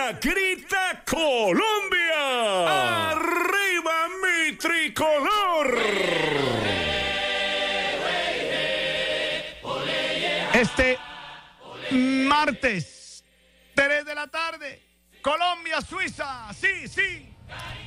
grita Colombia. ¡Arriba mi tricolor! Este martes, 3 de la tarde, Colombia, Suiza, sí, sí.